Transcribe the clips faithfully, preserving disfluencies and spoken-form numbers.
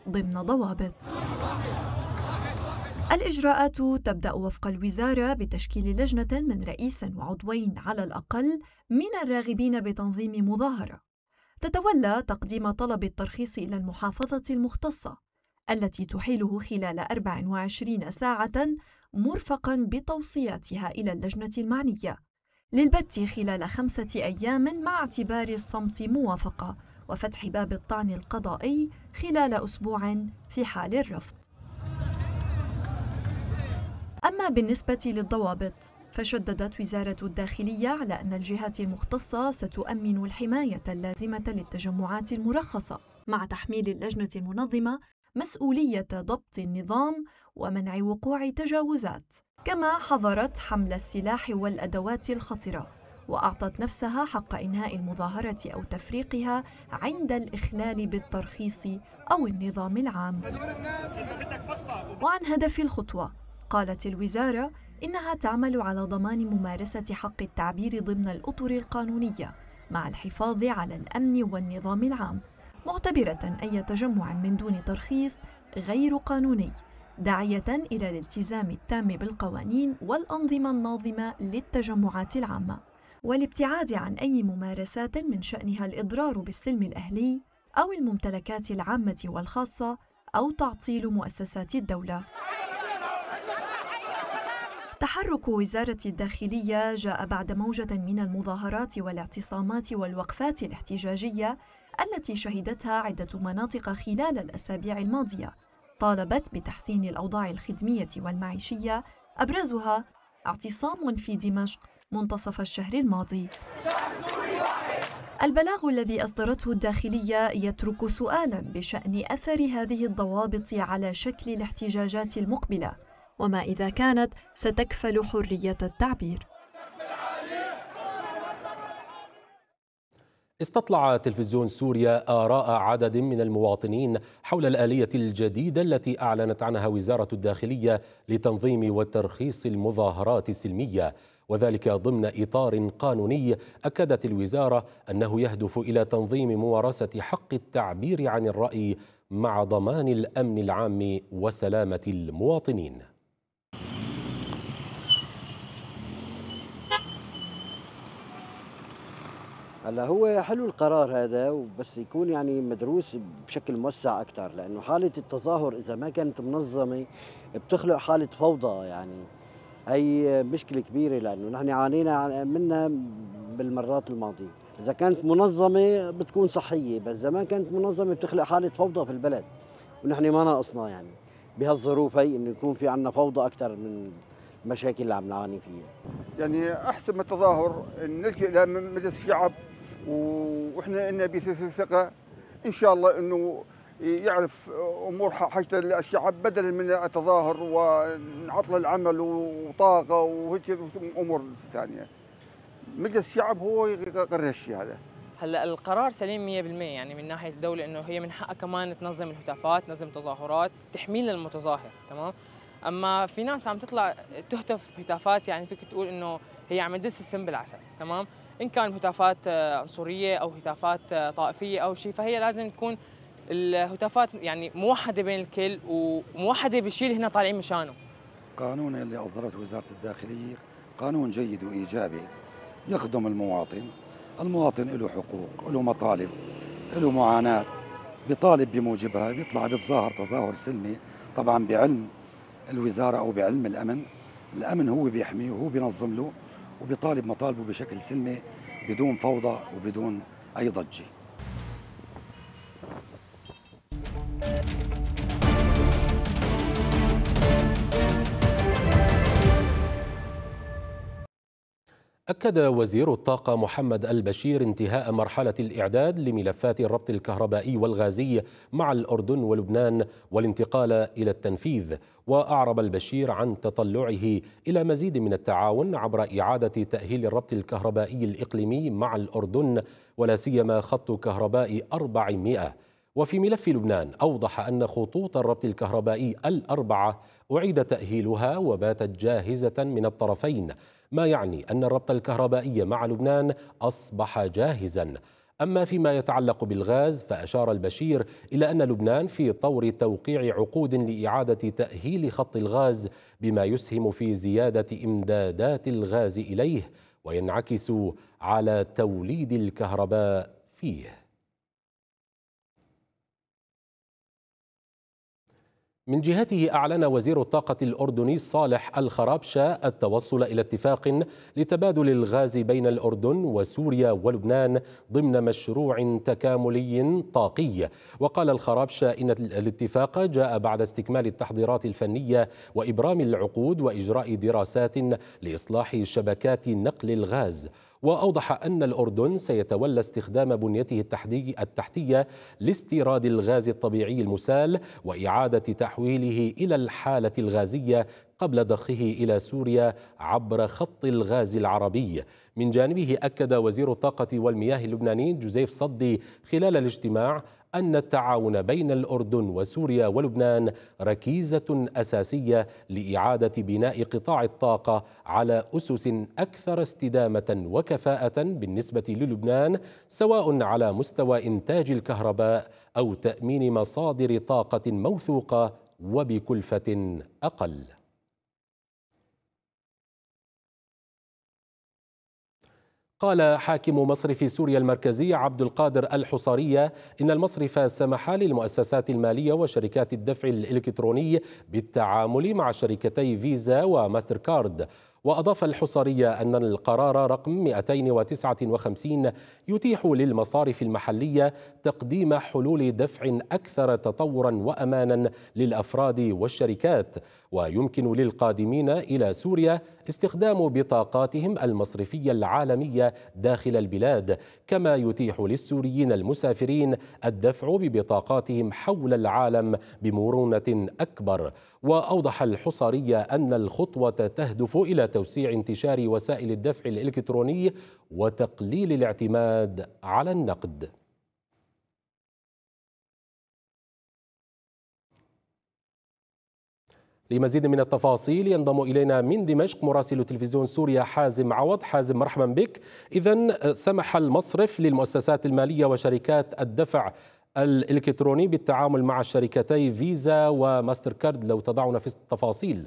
ضمن ضوابط. الإجراءات تبدأ وفق الوزارة بتشكيل لجنة من رئيس وعضوين على الأقل من الراغبين بتنظيم مظاهرة، تتولى تقديم طلب الترخيص إلى المحافظة المختصة التي تحيله خلال أربع وعشرين ساعة مرفقاً بتوصياتها إلى اللجنة المعنية للبت خلال خمسة أيام مع اعتبار الصمت موافقة وفتح باب الطعن القضائي خلال أسبوع في حال الرفض. أما بالنسبة للضوابط فشددت وزارة الداخلية على أن الجهات المختصة ستؤمن الحماية اللازمة للتجمعات المرخصة مع تحميل اللجنة المنظمة مسؤولية ضبط النظام ومنع وقوع تجاوزات، كما حظرت حمل السلاح والأدوات الخطرة وأعطت نفسها حق إنهاء المظاهرة أو تفريقها عند الإخلال بالترخيص أو النظام العام. وعن هدف الخطوة قالت الوزارة إنها تعمل على ضمان ممارسة حق التعبير ضمن الأطر القانونية مع الحفاظ على الأمن والنظام العام، معتبرة أي تجمع من دون ترخيص غير قانوني، داعية إلى الالتزام التام بالقوانين والأنظمة الناظمة للتجمعات العامة، والابتعاد عن أي ممارسات من شأنها الإضرار بالسلم الأهلي أو الممتلكات العامة والخاصة أو تعطيل مؤسسات الدولة. تحرك وزارة الداخلية جاء بعد موجة من المظاهرات والاعتصامات والوقفات الاحتجاجية التي شهدتها عدة مناطق خلال الأسابيع الماضية، طالبت بتحسين الأوضاع الخدمية والمعيشية، أبرزها اعتصام في دمشق منتصف الشهر الماضي. البلاغ الذي أصدرته الداخلية يترك سؤالاً بشأن أثر هذه الضوابط على شكل الاحتجاجات المقبلة، وما إذا كانت ستكفل حرية التعبير. استطلع تلفزيون سوريا آراء عدد من المواطنين حول الآلية الجديدة التي أعلنت عنها وزارة الداخلية لتنظيم وترخيص المظاهرات السلمية، وذلك ضمن إطار قانوني أكدت الوزارة أنه يهدف إلى تنظيم ممارسة حق التعبير عن الرأي مع ضمان الأمن العام وسلامة المواطنين. هلا هو حلو القرار هذا، وبس يكون يعني مدروس بشكل موسع اكثر، لانه حاله التظاهر اذا ما كانت منظمه بتخلق حاله فوضى، يعني هي مشكله كبيره لانه نحن عانينا منها بالمرات الماضيه. اذا كانت منظمه بتكون صحيه، بس اذا ما كانت منظمه بتخلق حاله فوضى في البلد، ونحن ما ناقصنا يعني بهالظروف هي انه يكون في عندنا فوضى اكثر من المشاكل اللي عم نعاني فيها. يعني احسن من التظاهر نلجئ الى مجلس الشعب، واحنا إن بثقه ان شاء الله انه يعرف امور حاجه الشعب بدلا من التظاهر ونعطل العمل وطاقه وهيك امور ثانيه. مجلس الشعب هو يقرر الشيء هذا. هلا القرار سليم مية بالمية، يعني من ناحيه الدوله انه هي من حقها كمان تنظم الهتافات، تنظم تظاهرات، تحميل للمتظاهر، تمام؟ اما في ناس عم تطلع تهتف بهتافات، يعني فيك تقول انه هي عم تدس السم بالعسل، تمام؟ ان كان هتافات عنصريه او هتافات طائفيه او شيء، فهي لازم تكون الهتافات يعني موحده بين الكل وموحده بالشيء اللي هنا طالعين مشانه. قانون اللي اصدرته وزاره الداخليه قانون جيد وايجابي يخدم المواطن، المواطن له حقوق، له مطالب، له معاناه، بيطالب بموجبها، بيطلع بيتظاهر تظاهر سلمي، طبعا بعلم الوزاره او بعلم الامن، الامن هو بيحميه وهو بينظم له وبيطالب مطالبه بشكل سلمي بدون فوضى وبدون اي ضجه. أكد وزير الطاقة محمد البشير انتهاء مرحلة الإعداد لملفات الربط الكهربائي والغازي مع الأردن ولبنان والانتقال إلى التنفيذ، وأعرب البشير عن تطلعه إلى مزيد من التعاون عبر إعادة تأهيل الربط الكهربائي الإقليمي مع الأردن ولا سيما خط كهرباء أربعمائة. وفي ملف لبنان أوضح أن خطوط الربط الكهربائي الأربعة أعيد تأهيلها وباتت جاهزة من الطرفين، ما يعني أن الربط الكهربائي مع لبنان أصبح جاهزا. أما فيما يتعلق بالغاز فأشار البشير إلى أن لبنان في طور توقيع عقود لإعادة تأهيل خط الغاز بما يسهم في زيادة إمدادات الغاز إليه وينعكس على توليد الكهرباء فيه. من جهته أعلن وزير الطاقة الأردني صالح الخرابشة التوصل إلى اتفاق لتبادل الغاز بين الأردن وسوريا ولبنان ضمن مشروع تكاملي طاقي. وقال الخرابشة إن الاتفاق جاء بعد استكمال التحضيرات الفنية وإبرام العقود وإجراء دراسات لإصلاح شبكات نقل الغاز. وأوضح أن الأردن سيتولى استخدام بنيته التحتية لاستيراد الغاز الطبيعي المسال وإعادة تحويله إلى الحالة الغازية قبل ضخه إلى سوريا عبر خط الغاز العربي. من جانبه أكد وزير الطاقة والمياه اللبناني جوزيف صدي خلال الاجتماع أن التعاون بين الأردن وسوريا ولبنان ركيزة أساسية لإعادة بناء قطاع الطاقة على أسس أكثر استدامة وكفاءة بالنسبة للبنان، سواء على مستوى إنتاج الكهرباء أو تأمين مصادر طاقة موثوقة وبكلفة أقل. قال حاكم مصرف سوريا المركزي عبد القادر الحصارية إن المصرف سمح للمؤسسات المالية وشركات الدفع الإلكتروني بالتعامل مع شركتي فيزا وماستر كارد. وأضاف الحصارية أن القرار رقم مئتين وتسعة وخمسين يتيح للمصارف المحلية تقديم حلول دفع أكثر تطورا وأمانا للأفراد والشركات، ويمكن للقادمين إلى سوريا استخدام بطاقاتهم المصرفية العالمية داخل البلاد، كما يتيح للسوريين المسافرين الدفع ببطاقاتهم حول العالم بمرونة أكبر. وأوضح الحصارية أن الخطوة تهدف إلى توسيع انتشار وسائل الدفع الإلكتروني وتقليل الاعتماد على النقد. لمزيد من التفاصيل ينضم إلينا من دمشق مراسل تلفزيون سوريا حازم عوض. حازم، مرحبا بك. إذن سمح المصرف للمؤسسات المالية وشركات الدفع الإلكتروني بالتعامل مع شركتي فيزا وماستر كارد، لو تضعنا في التفاصيل.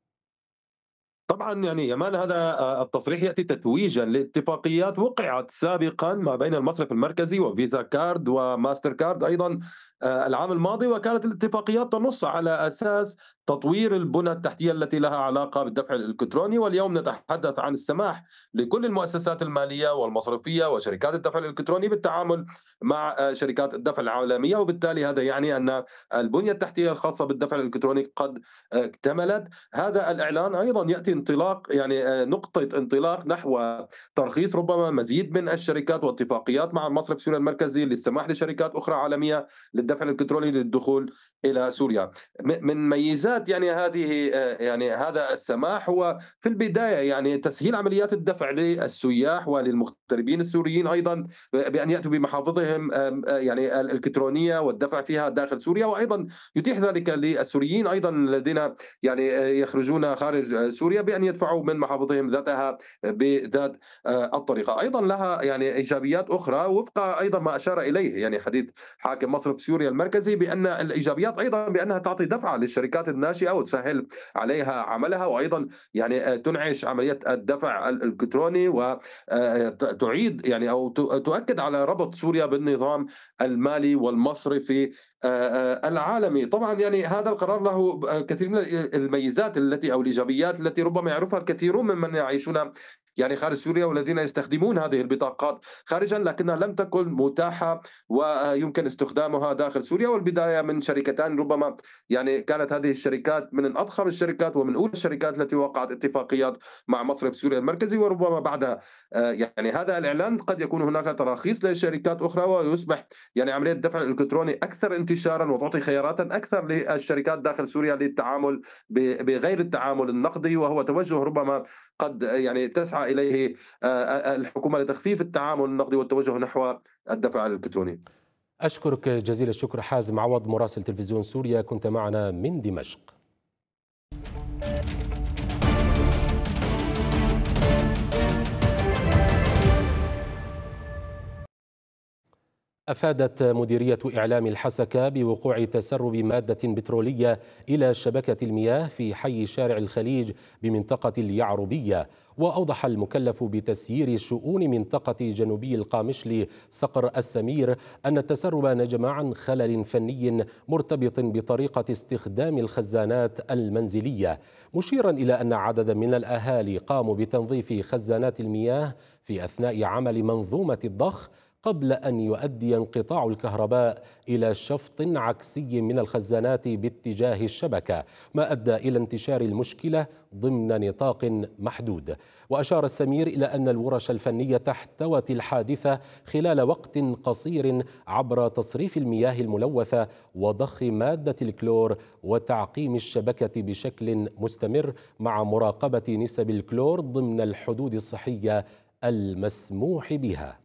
طبعا يعني يمان هذا التصريح ياتي تتويجا لاتفاقيات وقعت سابقا ما بين المصرف المركزي وفيزا كارد وماستر كارد ايضا العام الماضي، وكانت الاتفاقيات تنص على اساس تطوير البنى التحتيه التي لها علاقه بالدفع الالكتروني. واليوم نتحدث عن السماح لكل المؤسسات الماليه والمصرفيه وشركات الدفع الالكتروني بالتعامل مع شركات الدفع العالميه، وبالتالي هذا يعني ان البنيه التحتيه الخاصه بالدفع الالكتروني قد اكتملت. هذا الاعلان ايضا ياتي انطلاق يعني نقطه انطلاق نحو ترخيص ربما مزيد من الشركات واتفاقيات مع المصرف السوري المركزي للسماح لشركات اخرى عالميه للدفع الالكتروني للدخول الى سوريا. من ميزات يعني هذه يعني هذا السماح هو في البدايه يعني تسهيل عمليات الدفع للسياح وللمغتربين السوريين ايضا بان ياتوا بمحافظهم يعني الالكترونيه والدفع فيها داخل سوريا، وايضا يتيح ذلك للسوريين ايضا الذين يعني يخرجون خارج سوريا بان يدفعوا من محافظهم ذاتها بذات الطريقه. ايضا لها يعني ايجابيات اخرى وفق ايضا ما اشار اليه يعني حديث حاكم مصرف سوريا المركزي، بان الايجابيات ايضا بانها تعطي دفعه للشركات الناشئه وتسهل عليها عملها، وايضا يعني تنعش عمليه الدفع الالكتروني وتعيد يعني او تؤكد على ربط سوريا بالنظام المالي والمصرفي العالمي. طبعا يعني هذا القرار له كثير من الميزات التي او الايجابيات التي ربما يعرفها الكثيرون ممن يعيشون يعني خارج سوريا والذين يستخدمون هذه البطاقات خارجا، لكنها لم تكن متاحه ويمكن استخدامها داخل سوريا. والبدايه من شركتان ربما يعني كانت هذه الشركات من اضخم الشركات ومن اولى الشركات التي وقعت اتفاقيات مع مصرف سوريا المركزي، وربما بعد يعني هذا الاعلان قد يكون هناك تراخيص لشركات اخرى ويصبح يعني عمليه الدفع الالكتروني اكثر انتشارا وتعطي خيارات اكثر للشركات داخل سوريا للتعامل بغير التعامل النقدي، وهو توجه ربما قد يعني تسعى إليه الحكومة لتخفيف التعامل النقدي والتوجه نحو الدفع الإلكتروني. أشكرك جزيل الشكر حازم عوض مراسل تلفزيون سوريا، كنت معنا من دمشق. أفادت مديرية إعلام الحسكة بوقوع تسرب مادة بترولية إلى شبكة المياه في حي شارع الخليج بمنطقة اليعربية. وأوضح المكلف بتسيير شؤون منطقة جنوبي القامشلي صقر السمير أن التسرب نجم عن خلل فني مرتبط بطريقة استخدام الخزانات المنزلية، مشيرا إلى أن عددا من الأهالي قاموا بتنظيف خزانات المياه في أثناء عمل منظومة الضخ قبل أن يؤدي انقطاع الكهرباء إلى شفط عكسي من الخزانات باتجاه الشبكة، ما أدى إلى انتشار المشكلة ضمن نطاق محدود. وأشار السمير إلى أن الورش الفنية احتوت الحادثة خلال وقت قصير عبر تصريف المياه الملوثة وضخ مادة الكلور وتعقيم الشبكة بشكل مستمر مع مراقبة نسب الكلور ضمن الحدود الصحية المسموح بها.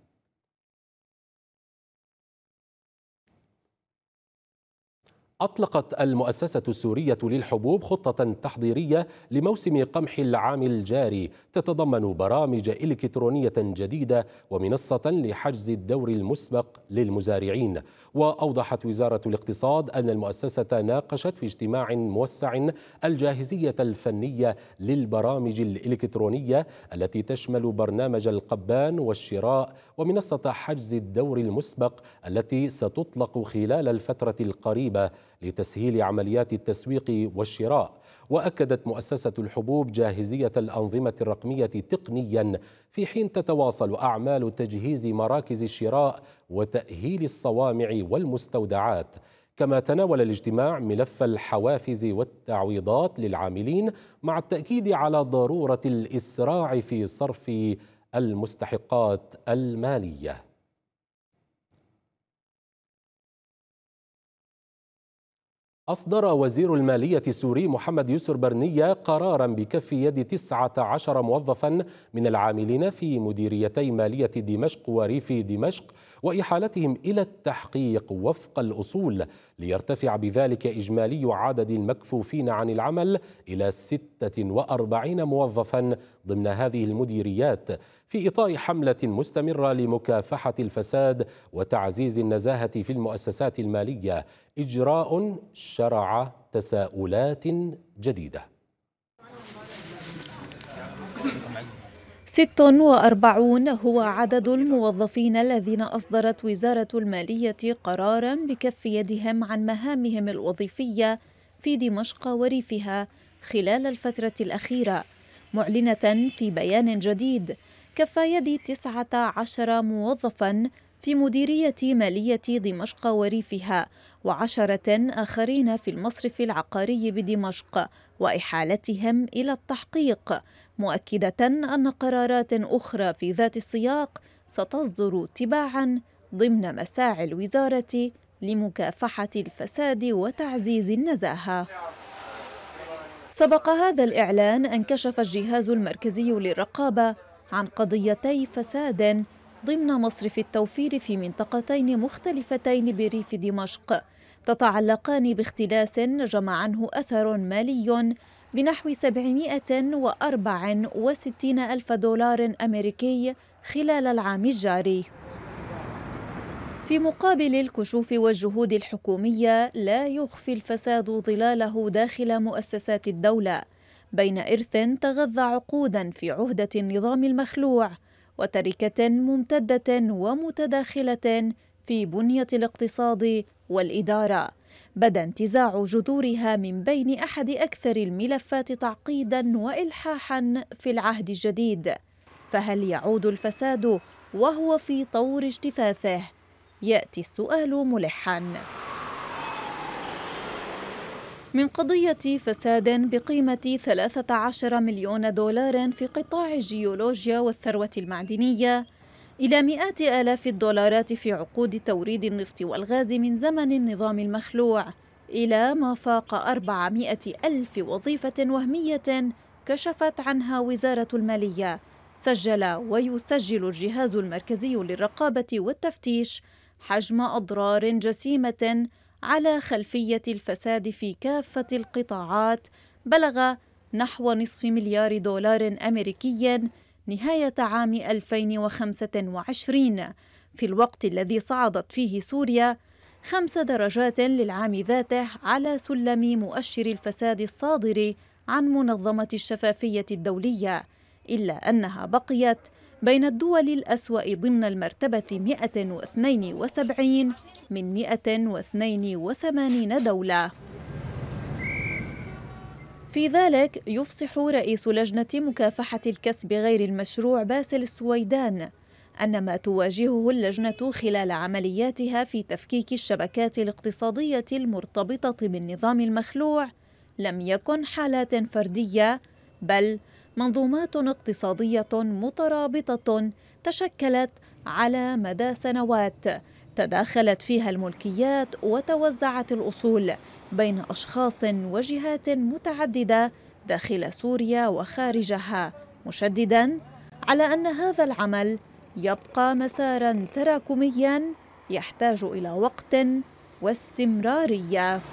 أطلقت المؤسسة السورية للحبوب خطة تحضيرية لموسم قمح العام الجاري تتضمن برامج إلكترونية جديدة ومنصة لحجز الدور المسبق للمزارعين. وأوضحت وزارة الاقتصاد أن المؤسسة ناقشت في اجتماع موسع الجاهزية الفنية للبرامج الإلكترونية التي تشمل برنامج القبان والشراء ومنصة حجز الدور المسبق التي ستطلق خلال الفترة القريبة لتسهيل عمليات التسويق والشراء. وأكدت مؤسسة الحبوب جاهزية الأنظمة الرقمية تقنيا في حين تتواصل أعمال تجهيز مراكز الشراء وتأهيل الصوامع والمستودعات. كما تناول الاجتماع ملف الحوافز والتعويضات للعاملين مع التأكيد على ضرورة الإسراع في صرف المستحقات المالية. أصدر وزير المالية السوري محمد يسر برنية قرارا بكف يد تسعة عشر موظفا من العاملين في مديريتي مالية دمشق وريف دمشق وإحالتهم إلى التحقيق وفق الأصول، ليرتفع بذلك إجمالي عدد المكفوفين عن العمل إلى ستة وأربعين موظفا ضمن هذه المديريات، في إطار حملة مستمرة لمكافحة الفساد وتعزيز النزاهة في المؤسسات المالية، إجراء شرع تساؤلات جديدة. ست وأربعون هو عدد الموظفين الذين أصدرت وزارة المالية قراراً بكف يدهم عن مهامهم الوظيفية في دمشق وريفها خلال الفترة الأخيرة، معلنة في بيان جديد كف يد تسعة عشر موظفاً في مديرية مالية دمشق وريفها وعشرة آخرين في المصرف العقاري بدمشق وإحالتهم إلى التحقيق، مؤكدة أن قرارات أخرى في ذات السياق ستصدر تباعا ضمن مساعي الوزارة لمكافحة الفساد وتعزيز النزاهة. سبق هذا الإعلان أن كشف الجهاز المركزي للرقابة عن قضيتي فساد ضمن مصرف التوفير في منطقتين مختلفتين بريف دمشق تتعلقان باختلاس نجم عنه أثر مالي بنحو سبعمائة وأربعة وستين ألف دولار أمريكي خلال العام الجاري. في مقابل الكشوف والجهود الحكومية لا يخفي الفساد ظلاله داخل مؤسسات الدولة، بين إرث تغذى عقوداً في عهدة النظام المخلوع وتركة ممتدة ومتداخلة في بنية الاقتصاد والإدارة، بدا انتزاع جذورها من بين أحد أكثر الملفات تعقيداً وإلحاحاً في العهد الجديد. فهل يعود الفساد وهو في طور اجتثاثه؟ يأتي السؤال ملحاً. من قضية فساد بقيمة ثلاثة عشر مليون دولار في قطاع الجيولوجيا والثروة المعدنية إلى مئات آلاف الدولارات في عقود توريد النفط والغاز من زمن النظام المخلوع، إلى ما فاق أربعمائة ألف وظيفة وهمية كشفت عنها وزارة المالية، سجل ويسجل الجهاز المركزي للرقابة والتفتيش حجم أضرار جسيمة على خلفية الفساد في كافة القطاعات بلغ نحو نصف مليار دولار أمريكي نهاية عام ألفين وخمسة وعشرين، في الوقت الذي صعدت فيه سوريا خمس درجات للعام ذاته على سلم مؤشر الفساد الصادر عن منظمة الشفافية الدولية، إلا أنها بقيت بين الدول الأسوأ ضمن المرتبة مئة واثنين وسبعين من مئة واثنين وثمانين دولة. في ذلك يفصح رئيس لجنة مكافحة الكسب غير المشروع باسل السويدان أن ما تواجهه اللجنة خلال عملياتها في تفكيك الشبكات الاقتصادية المرتبطة بالنظام المخلوع لم يكن حالات فردية، بل منظومات اقتصادية مترابطة تشكلت على مدى سنوات تداخلت فيها الملكيات وتوزعت الأصول بين أشخاص وجهات متعددة داخل سوريا وخارجها، مشدداً على أن هذا العمل يبقى مساراً تراكمياً يحتاج إلى وقت واستمرارية.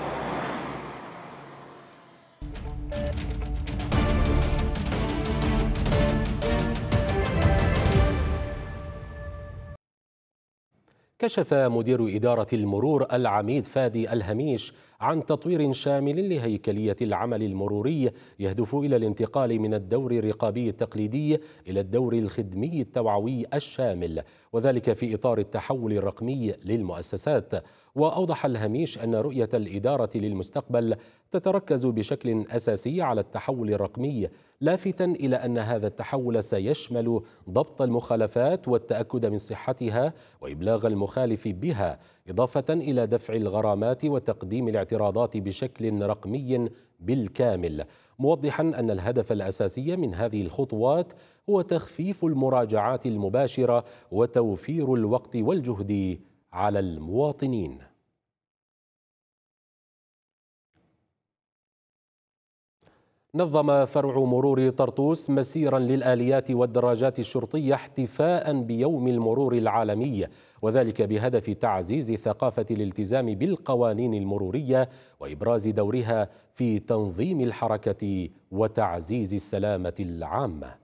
كشف مدير إدارة المرور العميد فادي الهميش عن تطوير شامل لهيكلية العمل المروري يهدف إلى الانتقال من الدور الرقابي التقليدي إلى الدور الخدمي التوعوي الشامل، وذلك في إطار التحول الرقمي للمؤسسات. وأوضح الهميش أن رؤية الإدارة للمستقبل تتركز بشكل أساسي على التحول الرقمي، لافتا إلى أن هذا التحول سيشمل ضبط المخالفات والتأكد من صحتها وإبلاغ المخالف بها، إضافة إلى دفع الغرامات وتقديم الاعتراضات بشكل رقمي بالكامل، موضحا أن الهدف الأساسي من هذه الخطوات هو تخفيف المراجعات المباشرة وتوفير الوقت والجهد على المواطنين. نظم فرع مرور طرطوس مسيرا للآليات والدراجات الشرطية احتفاء بيوم المرور العالمي، وذلك بهدف تعزيز ثقافة الالتزام بالقوانين المرورية وإبراز دورها في تنظيم الحركة وتعزيز السلامة العامة.